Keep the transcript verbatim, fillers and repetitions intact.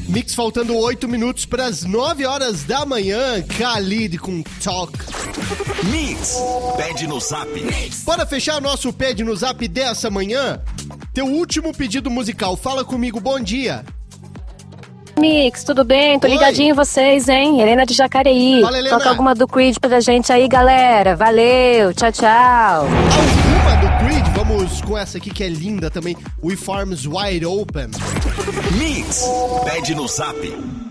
Mix faltando oito minutos para as nove horas da manhã. Khalid com Talk. Mix, pede no zap. Para fechar nosso pede no zap dessa manhã, teu último pedido musical. Fala comigo, bom dia. Mix, tudo bem? Tô Oi. ligadinho em vocês, hein? Helena de Jacareí. Fala, Helena. Toca alguma do Creed pra gente aí, galera. Valeu, tchau, tchau. Alguma do Creed? Vamos com essa aqui que é linda também. We Farms Wide Open. Mix, pede no zap.